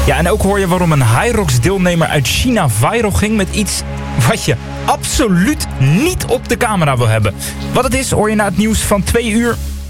Ja, en ook hoor je waarom een Hyrox deelnemer uit China viral ging met iets wat je absoluut niet op de camera wil hebben. Wat het is, hoor je na het nieuws van 2 uur.